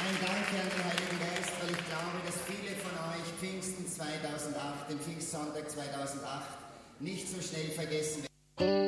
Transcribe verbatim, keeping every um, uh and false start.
Ein Dank an den Heiligen Geist, weil ich glaube, dass viele von euch Pfingsten zweitausendacht, den Pfingstsonntag zweitausendacht, nicht so schnell vergessen werden.